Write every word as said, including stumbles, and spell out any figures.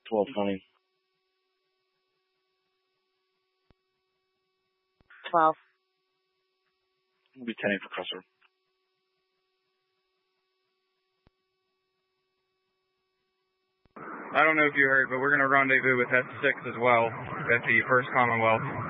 twelve twenty. twelve. It'll be ten eight for crosser. I don't know if you heard, but we're going to rendezvous with S six as well at the first Commonwealth.